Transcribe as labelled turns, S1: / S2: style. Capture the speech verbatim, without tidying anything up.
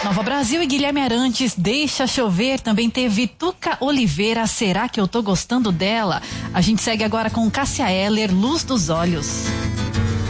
S1: Nova Brasil e Guilherme Arantes, Deixa Chover. Também teve Tuca Oliveira, Será que eu tô gostando dela? A gente segue agora com Cássia Eller, Luz dos Olhos.